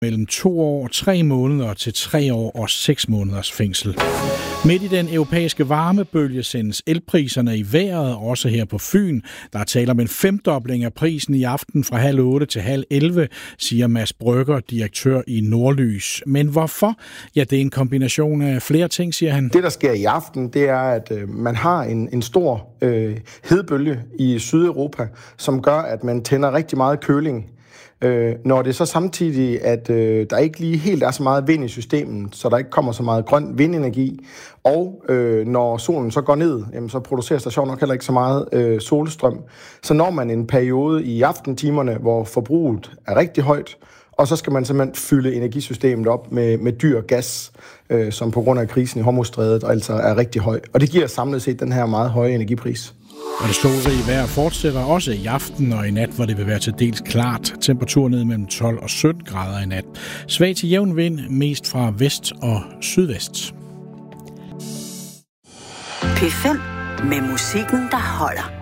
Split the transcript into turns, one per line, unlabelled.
mellem 2 år og 3 måneder til 3 år og 6 måneders fængsel. Midt i den europæiske varmebølge sendes elpriserne i vejret, også her på Fyn. Der er tale om en 5-dobling af prisen i aften fra 7:30 til 10:30, siger Mads Brygger, direktør i Nordlys. Men hvorfor? Ja, det er en kombination af flere ting, siger han.
Det, der sker i aften, det er, at man har en stor hedebølge i Sydeuropa, som gør, at man tænder rigtig meget køling. Når det så samtidig, at der ikke lige helt er så meget vind i systemet, så der ikke kommer så meget grøn vindenergi, og når solen så går ned, jamen, så produceres der sjovt nok heller ikke så meget solstrøm. Så når man en periode i aftentimerne, hvor forbruget er rigtig højt, og så skal man simpelthen fylde energisystemet op med dyr gas, som på grund af krisen i Hormuzstrædet altså er rigtig høj. Og det giver samlet set den her meget høje energipris.
Og det solrige vejr fortsætter også i aften og i nat, hvor det vil være til dels klart. Temperatur ned mellem 12 og 17 grader i nat. Svag til jævn vind, mest fra vest og sydvest.
P5 med musikken, der holder.